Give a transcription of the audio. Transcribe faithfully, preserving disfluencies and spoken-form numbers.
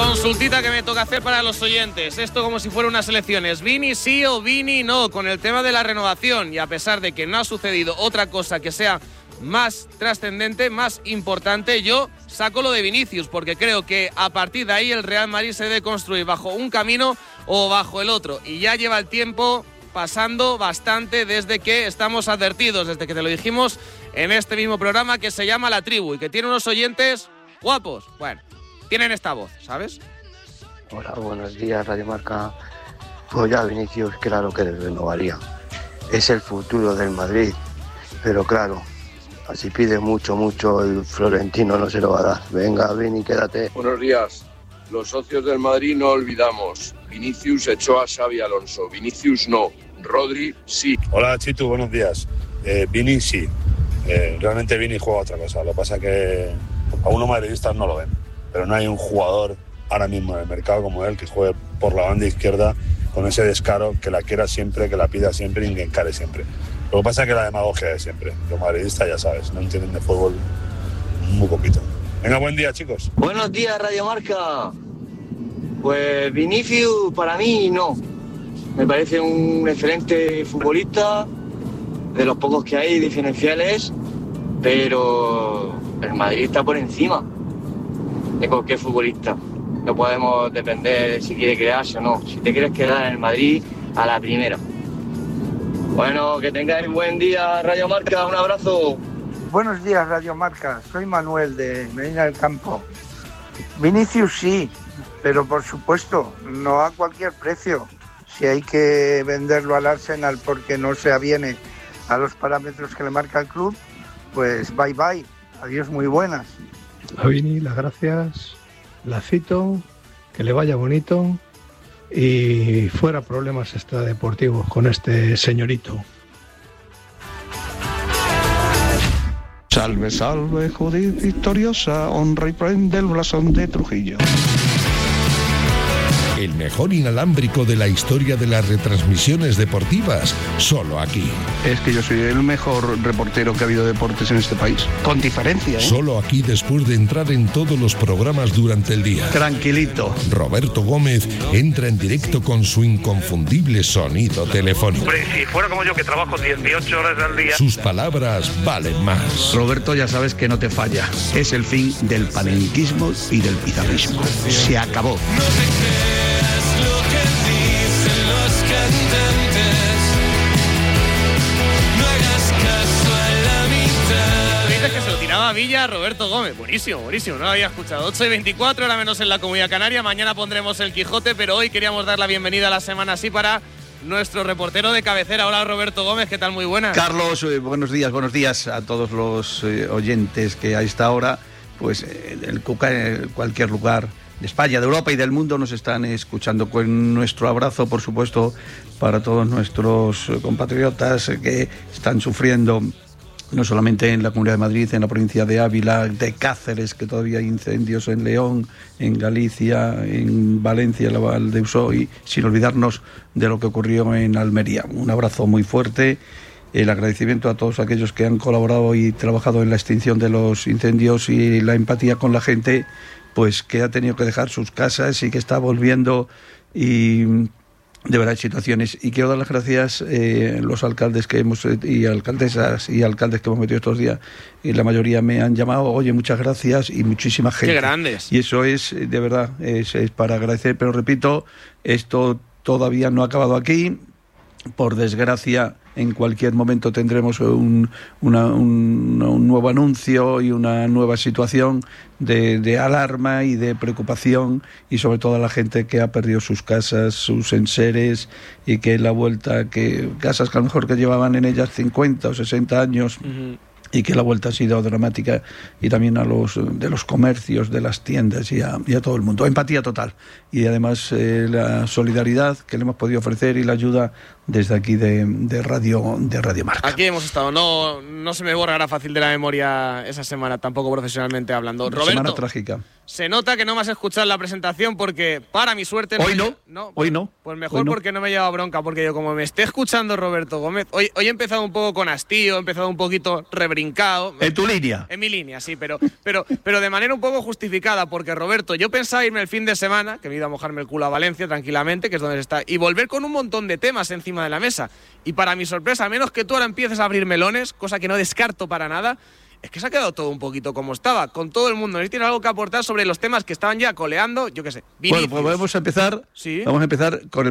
Consultita que me toca hacer para los oyentes. Esto como si fuera unas elecciones. ¿Vini sí o Vini no? Con el tema de la renovación. Y a pesar de que no ha sucedido otra cosa que sea más trascendente, más importante, yo saco lo de Vinicius, porque creo que a partir de ahí el Real Madrid se debe construir bajo un camino o bajo el otro. Y ya lleva el tiempo pasando bastante desde que estamos advertidos, desde que te lo dijimos en este mismo programa que se llama La Tribu y que tiene unos oyentes guapos. Bueno, tienen esta voz, ¿sabes? Hola, buenos días, Radio Marca. Pues ya Vinicius, claro que le renovaría. Es el futuro del Madrid, pero claro, así pide mucho, mucho, el Florentino no se lo va a dar. Venga, Vini, quédate. Buenos días. Los socios del Madrid no olvidamos. Vinicius echó a Xavi Alonso. Vinicius no. Rodri sí. Hola, Chitu, buenos días. Eh, Vini sí. Eh, realmente Vini juega otra cosa. Lo que pasa es que algunos madridistas no lo ven. Pero no hay un jugador ahora mismo en el mercado como él que juegue por la banda izquierda con ese descaro, que la quiera siempre, que la pida siempre y que encare siempre. Lo que pasa es que la demagogia de siempre. Los madridistas, ya sabes, no entienden de fútbol muy poquito. Venga, buen día, chicos. Buenos días, Radio Marca. Pues Vinicius, para mí, no. Me parece un excelente futbolista, de los pocos que hay diferenciales, pero el Madrid está por encima de cualquier futbolista. No podemos depender de si quiere quedarse o no. Si te quieres quedar en el Madrid, a la primera. Bueno, que tengáis buen día, Radio Marca. Un abrazo. Buenos días, Radio Marca. Soy Manuel de Medina del Campo. Vinicius sí, pero por supuesto, no a cualquier precio. Si hay que venderlo al Arsenal porque no se aviene a los parámetros que le marca el club, pues bye bye. Adiós, muy buenas. A Vini, las gracias. La cito, que le vaya bonito y fuera problemas extradeportivos con este señorito. Salve, salve, Judith victoriosa, honra y prende el blasón de Trujillo. El mejor inalámbrico de la historia de las retransmisiones deportivas, solo aquí. Es que yo soy el mejor reportero que ha habido de deportes en este país, con diferencia, ¿eh? Solo aquí después de entrar en todos los programas durante el día. Tranquilito. Roberto Gómez entra en directo con su inconfundible sonido telefónico. Hombre, si fuera como yo que trabajo dieciocho horas al día. Sus palabras valen más. Roberto, ya sabes que no te falla. Es el fin del panenquismo y del pizarrismo. Se acabó. No te creas lo que dicen los cantantes. No hagas caso a la mitad. Dices que se lo tiraba a Villa Roberto Gómez. Buenísimo, buenísimo. No lo había escuchado. ocho y veinticuatro, ahora menos en la Comunidad Canaria. Mañana pondremos el Quijote, pero hoy queríamos dar la bienvenida a la semana así para nuestro reportero de cabecera. Hola, Roberto Gómez, ¿qué tal? Muy buenas. Carlos, eh, buenos días, buenos días a todos los eh, oyentes que a esta hora, pues eh, en cualquier lugar de España, de Europa y del mundo nos están escuchando. Con nuestro abrazo, por supuesto, para todos nuestros compatriotas que están sufriendo, no solamente en la Comunidad de Madrid, en la provincia de Ávila, de Cáceres, que todavía hay incendios en León, en Galicia, en Valencia, en la Val de Usoy, sin olvidarnos de lo que ocurrió en Almería. Un abrazo muy fuerte. El agradecimiento a todos aquellos que han colaborado y trabajado en la extinción de los incendios y la empatía con la gente, pues que ha tenido que dejar sus casas y que está volviendo, y de verdad hay situaciones. Y quiero dar las gracias a eh, los alcaldes que hemos y alcaldesas y alcaldes que hemos metido estos días, y la mayoría me han llamado, oye, muchas gracias, y muchísima gente. ¡Qué grandes! Y eso es, de verdad, es, es para agradecer, pero repito, esto todavía no ha acabado aquí. Por desgracia, en cualquier momento tendremos un, una, un, un nuevo anuncio y una nueva situación de, de alarma y de preocupación, y sobre todo a la gente que ha perdido sus casas, sus enseres, y que la vuelta, que casas que a lo mejor que llevaban en ellas cincuenta o sesenta años, uh-huh. y que la vuelta ha sido dramática, y también a los de los comercios, de las tiendas y a, y a todo el mundo. Empatía total, y además eh, la solidaridad que le hemos podido ofrecer y la ayuda desde aquí de, de Radio de Radio Marca. Aquí hemos estado, no, no se me borrará fácil de la memoria esa semana, tampoco profesionalmente hablando. Una Roberto, semana trágica. Se nota que no me has escuchado la presentación porque, para mi suerte... Hoy no, no, no hoy no. Pues mejor hoy no. porque no me lleva bronca, porque yo como me esté escuchando Roberto Gómez, hoy, hoy he empezado un poco con hastío, he empezado un poquito rebrincado. En tu línea. En mi línea, sí, pero, pero, pero de manera un poco justificada, porque Roberto, yo pensaba irme el fin de semana, que me iba a mojarme el culo a Valencia tranquilamente, que es donde está, y volver con un montón de temas encima de la mesa. Y para mi sorpresa, a menos que tú ahora empieces a abrir melones, cosa que no descarto para nada, es que se ha quedado todo un poquito como estaba, con todo el mundo. ¿No tiene algo que aportar sobre los temas que estaban ya coleando? Yo qué sé. Vinicius. Bueno, pues vamos a empezar, ¿Sí? vamos a empezar con el